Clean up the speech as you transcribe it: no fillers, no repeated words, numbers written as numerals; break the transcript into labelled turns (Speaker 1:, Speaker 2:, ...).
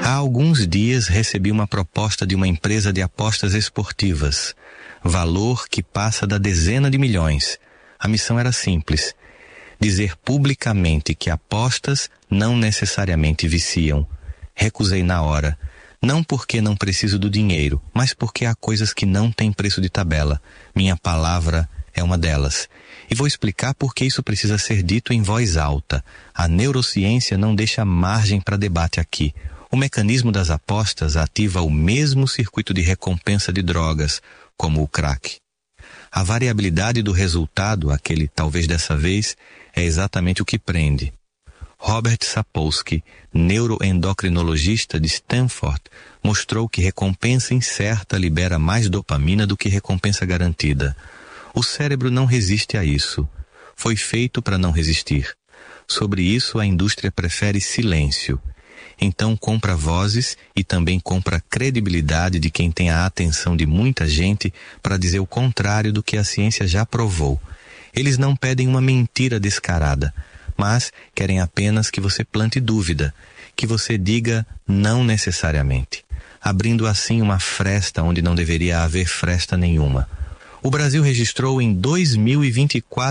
Speaker 1: Há alguns dias recebi uma proposta de uma empresa de apostas esportivas, valor que passa da dezena de milhões. A missão era simples: dizer publicamente que apostas não necessariamente viciam. Recusei na hora, não porque não preciso do dinheiro, mas porque há coisas que não têm preço de tabela. Minha palavra é uma delas. E vou explicar por que isso precisa ser dito em voz alta. A neurociência não deixa margem para debate aqui. O mecanismo das apostas ativa o mesmo circuito de recompensa de drogas, como o crack. A variabilidade do resultado, aquele talvez dessa vez, é exatamente o que prende. Robert Sapolsky, neuroendocrinologista de Stanford, mostrou que recompensa incerta libera mais dopamina do que recompensa garantida. O cérebro não resiste a isso. Foi feito para não resistir. Sobre isso, a indústria prefere silêncio. Então compra vozes e também compra credibilidade de quem tem a atenção de muita gente para dizer o contrário do que a ciência já provou. Eles não pedem uma mentira descarada, mas querem apenas que você plante dúvida, que você diga não necessariamente, abrindo assim uma fresta onde não deveria haver fresta nenhuma. O Brasil registrou em 2024